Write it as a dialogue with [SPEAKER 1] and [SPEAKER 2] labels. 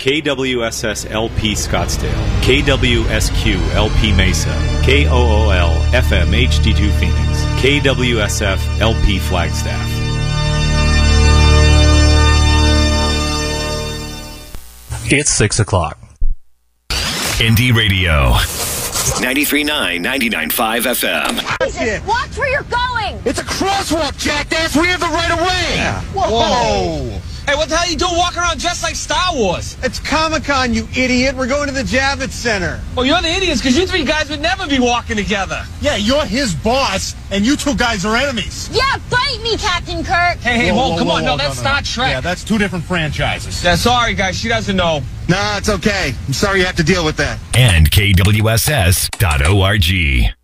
[SPEAKER 1] KWSS LP Scottsdale, KWSQ LP Mesa, KOOL FM HD2 Phoenix, KWSF LP Flagstaff.
[SPEAKER 2] It's 6 o'clock.
[SPEAKER 3] Indie Radio. 93.9, 99.5 FM.
[SPEAKER 4] Jesus, watch where you're going!
[SPEAKER 5] It's a crosswalk, jackass! We have the right of way!
[SPEAKER 6] Yeah.
[SPEAKER 5] Whoa!
[SPEAKER 6] Hey, what the hell are you doing walking around dressed like Star Wars?
[SPEAKER 5] It's Comic-Con, you idiot! We're going to the Javits Center!
[SPEAKER 6] Well, you're the idiots, because you three guys would never be walking together.
[SPEAKER 7] Yeah, you're his boss, and you two guys are enemies.
[SPEAKER 4] Yeah, bite me, Captain Kirk!
[SPEAKER 6] Hey, come on, no, that's not Shrek.
[SPEAKER 7] Yeah, that's two different franchises.
[SPEAKER 6] Yeah, sorry, guys, she doesn't know.
[SPEAKER 5] Nah, it's okay. I'm sorry you have to deal with that.
[SPEAKER 3] And KWSS.org.